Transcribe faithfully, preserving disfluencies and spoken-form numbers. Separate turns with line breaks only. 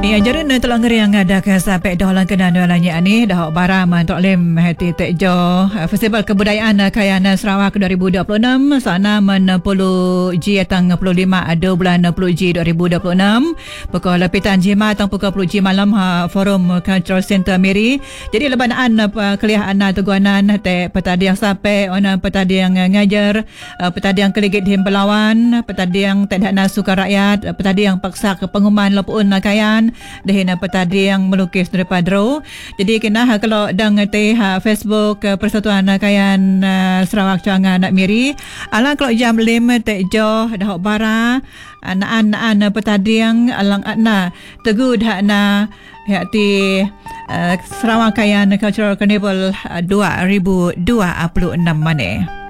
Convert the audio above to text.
Ni ajaran na telah ngeri yang ada ke sampai dalam kena nolanya ni dah baraman tok lem hati tejo Festival Kebudayaan Kayan Sarawak dua ribu dua puluh enam sana men puluh G atang puluh lima ada bulan puluh G dua ribu dua puluh enam pukul lepitan jima atang pukul sepuluh G malam ha, Forum Cultural Center Miri. Jadi lebanaan kelihaan teguanan te petadi yang sampai ona petadi yang ngajar, petadi yang keligit him pelawan, petadi yang tak ada suka rakyat, petadi yang paksa ke pengumuman lepuun kayan, dahina petadi yang melukis daripada draw. Jadi kena ha, kalau dang te ha, Facebook Persatuan Kayan uh, Sarawak Cangan nak Miri alang kalau jam lima te jo dah bara anak-anak petadi yang alang na teguh dah na hati uh, Sarawak Kayan Cultural Carnival uh, dua ribu dua puluh enam mana.